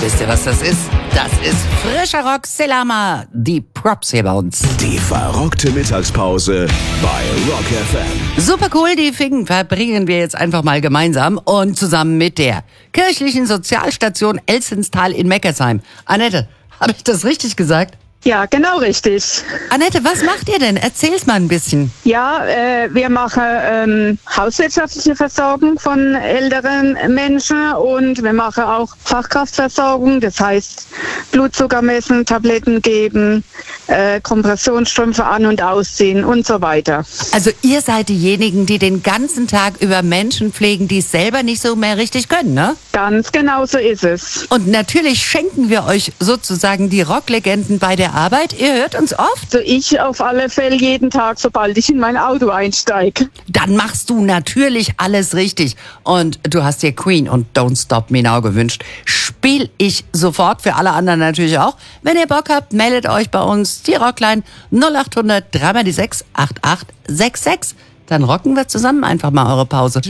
Wisst ihr, was das ist? Das ist frischer Rock Selama. Die Props hier bei uns. Die verrockte Mittagspause bei Rock FM. Super cool, die Ficken verbringen wir jetzt einfach mal gemeinsam und zusammen mit der kirchlichen Sozialstation Elsenstal in Meckersheim. Annette, habe ich das richtig gesagt? Ja, genau richtig. Annette, was macht ihr denn? Erzähl's mal ein bisschen. Ja, wir machen hauswirtschaftliche Versorgung von älteren Menschen und wir machen auch Fachkraftversorgung, das heißt Blutzucker messen, Tabletten geben, Kompressionsstrümpfe an- und ausziehen und so weiter. Also ihr seid diejenigen, die den ganzen Tag über Menschen pflegen, die es selber nicht so mehr richtig können, ne? Ganz genau so ist es. Und natürlich schenken wir euch sozusagen die Rocklegenden bei der Arbeit. Ihr hört uns oft. Also ich auf alle Fälle jeden Tag, sobald ich in mein Auto einsteige. Dann machst du natürlich alles richtig. Und du hast dir Queen und Don't Stop Me Now gewünscht. Spiel ich sofort, für alle anderen natürlich auch. Wenn ihr Bock habt, meldet euch bei uns. Die Rockline 0800 3x6 8866. Dann rocken wir zusammen einfach mal eure Pause.